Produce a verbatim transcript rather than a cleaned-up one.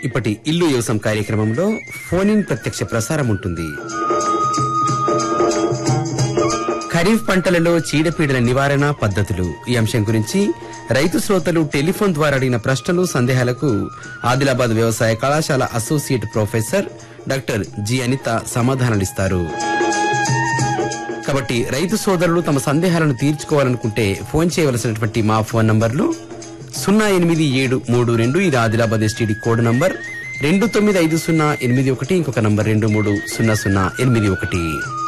ఇప్పటి ఇల్లు వ్యవసాయం కార్యక్రమంలో ఫోన్ ఇన్ ప్రత్యక్ష ప్రసారం ఉంటుంది. ఖరీఫ్ పంటలలో చీడపీడల నివారణ పద్ధతులు ఈ అంశం గురించి రైతు శ్రోతలు టెలిఫోన్ ద్వారా అడిగిన ప్రశ్నలు సందేహాలకు ఆదిలాబాద్ వ్యవసాయ కళాశాల associate professor doctor G Anitha సమాధానాలిస్తారు. కాబట్టి రైతు సోదరులు తమ సందేహాలను తీర్చుకోవాలనుకుంటే ఫోన్ చేయవలసినటువంటి మా ఫోన్ నంబర్లు సున్నా ఎనిమిది ఏడు మూడు రెండు ఇది ఆదిలాబాద్ ఎస్టీడీ కోడ్ నంబర్, రెండు తొమ్మిది ఐదు సున్నా ఎనిమిది ఒకటి ఇంకొక నంబర్ రెండు మూడు సున్నా సున్నా ఎనిమిది ఒకటి.